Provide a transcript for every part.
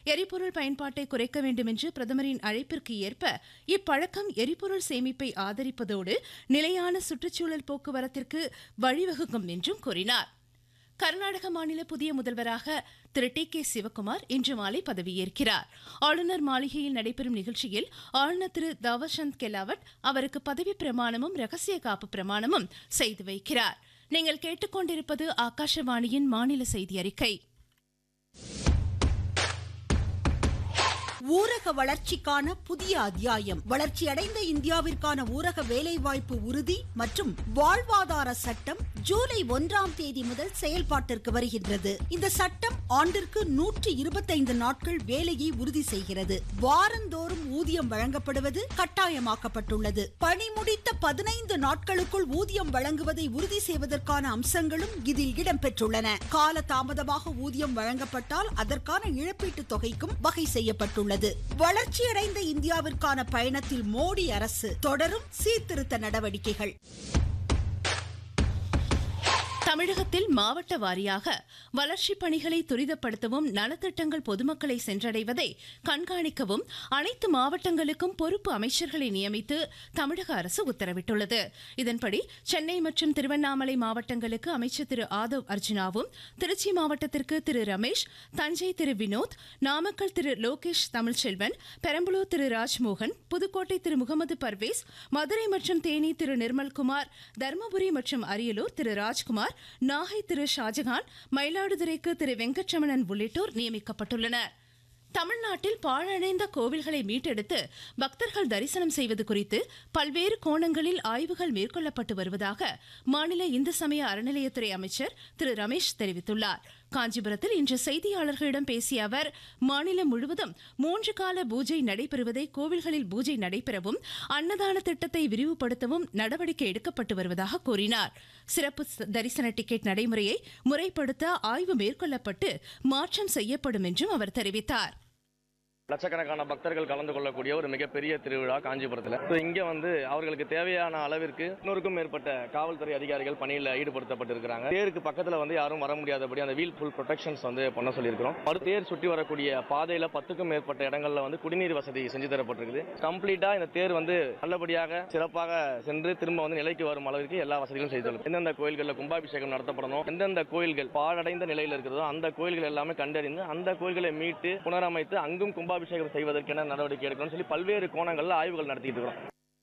எரிபொருள் பயன்பாட்டை குறைக்க வேண்டும் என்று பிரதமரின் அழைப்பிற்கு ஏற்ப இப்பழக்கம் எரிபொருள் சேமிப்பை ஆதரிப்பதோடு நிலையான சுற்றுச்சூழல் போக்குவரத்திற்கு வழிவகுக்கும் என்றும் கூறினார். கர்நாடக மாநில புதிய முதல்வராக திரு டி.கே. சிவக்குமார் இன்று மாலை பதவியேற்கிறார். ஆளுநர் மாளிகையில் நடைபெறும் நிகழ்ச்சியில் ஆளுநர் திரு தாவர்சந்த் கெலாவட் அவருக்கு பதவி பிரமாணமும் ரகசிய காப்பு பிரமாணமும் செய்து வைக்கிறார். நீங்கள் கேட்டுக்கொண்டிருப்பது ஆகாஷவாணியின் மாநில செய்தி அறிக்கை. ஊரக வளர்ச்சிக்கான புதிய அத்தியாயம். வளர்ச்சியடைந்த இந்தியாவிற்கான ஊரக வேலைவாய்ப்பு உறுதி மற்றும் வாழ்வாதார சட்டம் ஜூலை 1ஆம் தேதி முதல் செயல்பாட்டிற்கு வருகின்றது. இந்த சட்டம் ஆண்டிற்கு 125 நாட்கள் வேலையை உறுதி செய்கிறது. வாரந்தோறும் ஊதியம் வழங்கப்படுவது கட்டாயமாக்கப்பட்டுள்ளது. பணி முடித்த 15 நாட்களுக்குள் ஊதியம் வழங்குவதை உறுதி செய்வதற்கான அம்சங்களும் இதில் இடம்பெற்றுள்ளன. கால தாமதமாக ஊதியம் வழங்கப்பட்டால் அதற்கான இழப்பீட்டுத் தொகைக்கும் வகை செய்யப்பட்டுள்ளது. வளர்ச்சியடைந்த இந்தியாவிற்கான பயணத்தில் மோடி அரசு தொடரும் சீர்திருத்த நடவடிக்கைகள். தமிழகத்தில் மாவட்ட வாரியாக வளர்ச்சிப் பணிகளை துரிதப்படுத்தவும் நலத்திட்டங்கள் பொதுமக்களை சென்றடைவதை கண்காணிக்கவும் அனைத்து மாவட்டங்களுக்கும் பொறுப்பு அமைச்சர்களை நியமித்து தமிழக அரசு உத்தரவிட்டுள்ளது. இதன்படி சென்னை மற்றும் திருவண்ணாமலை மாவட்டங்களுக்கு அமைச்சர் திரு ஆதவ் அர்ஜுனாவும், திருச்சி மாவட்டத்திற்கு திரு ரமேஷ், தஞ்சை திரு வினோத், நாமக்கல் திரு லோகேஷ் தமிழ்ச்செல்வன், பெரம்பலூர் திரு ராஜ்மோகன், புதுக்கோட்டை திரு முகமது பர்வேஸ், மதுரை மற்றும் தேனி திரு நிர்மல்குமார், தருமபுரி மற்றும் அரியலூர் திரு ராஜ்குமார், நாகை திரு ஷாஜகான், மயிலாடுதுறைக்கு திரு வெங்கட்ரமணன் உள்ளிட்டோர் நியமிக்கப்பட்டுள்ளனர். தமிழ்நாட்டில் பாழடைந்த கோவில்களை மீட்டெடுத்து பக்தர்கள் தரிசனம் செய்வது குறித்து பல்வேறு கோணங்களில் ஆய்வுகள் மேற்கொள்ளப்பட்டு வருவதாக மாநில இந்து சமய அறநிலையத்துறை அமைச்சர் திரு ரமேஷ் தெரிவித்துள்ளார். காஞ்சிபுரத்தில் இன்று செய்தியாளர்களிடம் பேசிய அவர், மாநிலம் முழுவதும் 3 கால பூஜை நடைபெறுவதை கோவில்களில் பூஜை நடைபெறவும் அன்னதான திட்டத்தை விரிவுபடுத்தவும் நடவடிக்கை எடுக்கப்பட்டு வருவதாக கூறினார். சிறப்பு தரிசன டிக்கெட் நடைமுறையை முறைப்படுத்த ஆய்வு மேற்கொள்ளப்பட்டு மாற்றம் செய்யப்படும் என்றும் அவர் தெரிவித்தார். லட்சக்கணக்கான பக்தர்கள் கலந்து கொள்ளக்கூடிய ஒரு மிகப்பெரிய திருவிழா காஞ்சிபுரத்தில். இங்கே அவர்களுக்கு தேவையான அளவிற்கு 100க்கும் மேற்பட்ட காவல்துறை அதிகாரிகள் பணியில் ஈடுபடுத்தப்பட்டிருக்கிறாங்க. தேருக்கு பக்கத்தில் யாரும் வர முடியாதபடி அந்த வீல் ஃபுல் ப்ரொடெக்ஷன்ஸ் பண்ண சொல்லியிருக்கிறோம். தேர் சுற்றி வரக்கூடிய பாதையில் 10க்கும் மேற்பட்ட இடங்களில் குடிநீர் வசதி செஞ்சு தரப்பட்டிருக்குது. கம்ப்ளீட்டா இந்த தேர் நல்லபடியாக சிறப்பாக சென்று திரும்ப நிலைக்கு வரும் அளவிற்கு எல்லா வசதிகளும் செய்துள்ளது. எந்தெந்த கோயில்களில் கும்பாபிஷேகம் நடத்தப்படணும், எந்தெந்த கோயில்கள் பாழடைந்த நிலையில் இருக்கிறதோ அந்த கோயில்கள் எல்லாமே கண்டறிந்து அந்த கோயில்களை மீட்டு புனரமைத்து அங்கும் கும்பாபிஷேகம் செய்வதற்கென நடவடிக்கை எடுக்கணும்னு சொல்லி பல்வேறு கோணங்களில் ஆய்வுகள் நடத்திட்டு இருக்கிறோம்.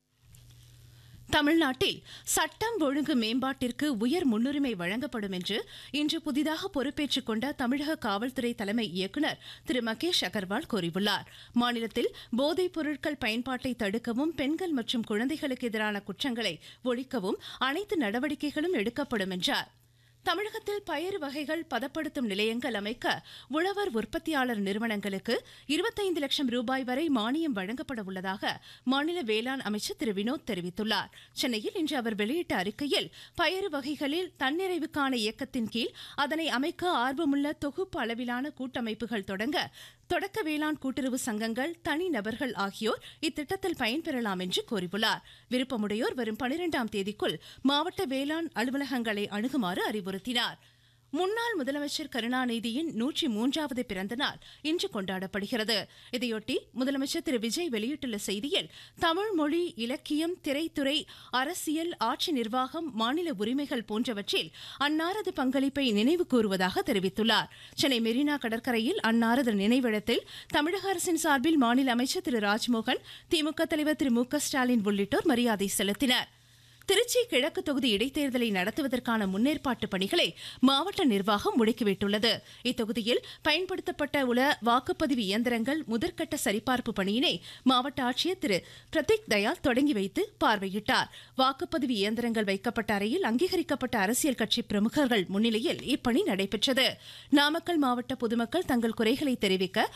தமிழ்நாட்டில் சட்டம் ஒழுங்கு மேம்பாட்டிற்கு உயர் முன்னுரிமை வழங்கப்படும் என்று இன்று புதிதாக பொறுப்பேற்றுக் கொண்ட தமிழக காவல்துறை தலைமை இயக்குநர் திரு மகேஷ் அகர்வால் கூறியுள்ளார். மாநிலத்தில் போதைப் பொருட்கள் பயன்பாட்டை தடுக்கவும், பெண்கள் மற்றும் குழந்தைகளுக்கு எதிரான குற்றங்களை ஒழிக்கவும் அனைத்து நடவடிக்கைகளும் எடுக்கப்படும் என்றார். தமிழகத்தில் பயறு வகைகள் பதப்படுத்தும் நிலையங்கள் அமைக்க உழவர் உற்பத்தியாளர் நிறுவனங்களுக்கு 25 லட்சம் ரூபாய் வரை மானியம் வழங்கப்பட உள்ளதாக மாநில வேளாண் அமைச்சர் திரு வினோத் தெரிவித்துள்ளார். சென்னையில் இன்று அவர் வெளியிட்ட அறிக்கையில், பயறு வகைகளில் தன்னிறைவுக்கான இயக்கத்தின் கீழ் அதனை அமைக்க ஆர்வமுள்ள தொகுப்பு அளவிலான கூட்டமைப்புகள் தொடக்க வேளாண் கூட்டுறவு சங்கங்கள், தனிநபர்கள் ஆகியோர் இத்திட்டத்தில் பயன்பெறலாம் என்று கூறியுள்ளார். விருப்பமுடையோர் வரும் 12ஆம் தேதிக்குள் மாவட்ட வேளாண் அலுவலகங்களை அணுகுமாறு அறிவுறுத்தினார். முன்னாள் முதலமைச்சர் கருணாநிதியின் 103வது பிறந்த நாள் இன்று கொண்டாடப்படுகிறது. இதையொட்டி முதலமைச்சர் திரு விஜய் வெளியிட்டுள்ள செய்தியில், தமிழ் மொழி, இலக்கியம், திரைத்துறை, அரசியல், ஆட்சி நிர்வாகம், மாநில உரிமைகள் போன்றவற்றில் அன்னாரது பங்களிப்பை நினைவு கூறுவதாக தெரிவித்துள்ளார். சென்னை மெரினா கடற்கரையில் அன்னாரது நினைவிடத்தில் தமிழக அரசின் சார்பில் மாநில அமைச்சர் திரு ராஜ்மோகன், திமுக தலைவர் திரு மு க ஸ்டாலின் உள்ளிட்டோர் மரியாதை செலுத்தினர். திருச்சி கிழக்கு தொகுதி இடைத்தேர்தலை நடத்துவதற்கான முன்னேற்பாட்டு பணிகளை மாவட்ட நிர்வாகம் முடுக்கிவிட்டுள்ளது. இத்தொகுதியில் பயன்படுத்தப்பட்ட உள்ள வாக்குப்பதிவு இயந்திரங்கள் முதற்கட்ட சரிபார்ப்பு பணியினை மாவட்ட ஆட்சியர் திரு பிரதீக் தயாள் தொடங்கி வைத்து பார்வையிட்டார். வாக்குப்பதிவு இயந்திரங்கள் வைக்கப்பட்ட அறையில் அங்கீகரிக்கப்பட்ட அரசியல் கட்சி பிரமுகர்கள் முன்னிலையில் இப்பணி நடைபெற்றது. நாமக்கல் மாவட்ட பொதுமக்கள் தங்கள் குறைகளை தெரிவிக்க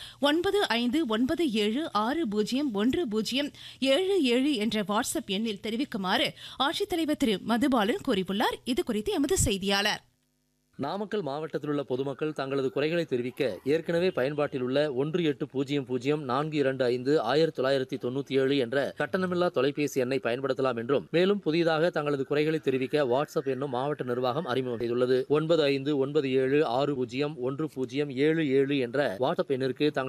9596010177 என்ற வாட்ஸ்அப் எண்ணில் தெரிவிக்குமாறு ஆட்சித்தலைவர் திரு மதுபாலன் கூறியுள்ளார். இதுகுறித்து எமது செய்தியாளர். நாமக்கல் மாவட்டத்தில் உள்ள பொதுமக்கள் தங்களது குறைகளை தெரிவிக்க ஏற்கனவே பயன்பாட்டில் உள்ள 180042551997 என்ற கட்டணமில்லா தொலைபேசி எண்ணை பயன்படுத்தலாம் என்றும், மேலும் புதிதாக தங்களது குறைகளை தெரிவிக்க வாட்ஸ்அப் என்னும் மாவட்ட நிர்வாகம் அறிமுகம் செய்துள்ளது. 9597601077 என்ற வாட்ஸ்அப் எண்ணிற்கு